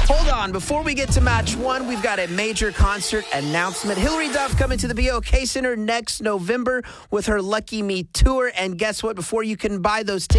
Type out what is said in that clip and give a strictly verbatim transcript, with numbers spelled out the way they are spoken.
Hold on. Before we get to match one, we've got a major concert announcement. Hilary Duff coming to the B O K Center next November with her Lucky Me tour. And guess what? Before you can buy those tickets,